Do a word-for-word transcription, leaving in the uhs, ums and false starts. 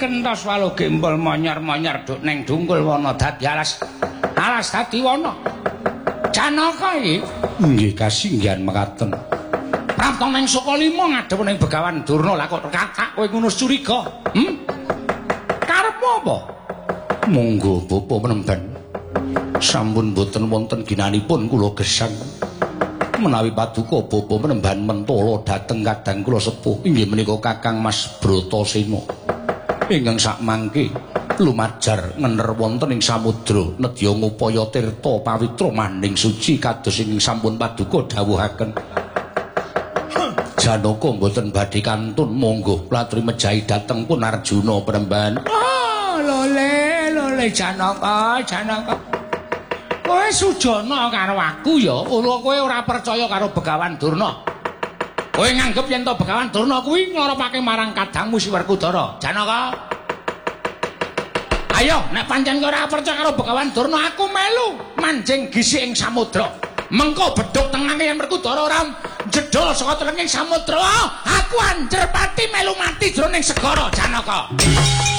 kentos walu gembol monyor-monyor duk ning dungkul wana dadi alas alas dadi wana. Janaka iki nggih kasinggihan mekaten. Prapta ning Sukalima ngadhep ning Begawan Durna lah kok kakak kowe ngono curiga. Hm? Karepmu apa? Monggo bapa menemban. Sampun boten wonten ginanipun kula gesang. Menawi paduka bapa menemban mentala dhateng kadang kula sepuh inggih menika Kakang Mas Bratasena. Ingkang sakmangke lumajar ngener wonten ing samudra nedya ngupaya tirta pawitra maning suci kados ingkang sampun paduka dawuhaken. Janaka mboten badhe kantun monggo latri mejahi dhateng pun Arjuna penemban. Oh, lole lole Janaka Janaka. Kowe sujana karo aku ya, ora kowe ora percaya karo Begawan Durna. Kowe nganggep yen to Begawan Durna kuwi ngloropake marang kadangmu Si Werkudara. Janaka. Ayo, nek pancen kowe ora percaya karo Begawan Durna, aku melu manjing gisik ing samudra. Mengko bedhug tengane yen Werkudara ora jedol saka tenging samudra, aku anjer pati melu mati jroning segara. Janaka.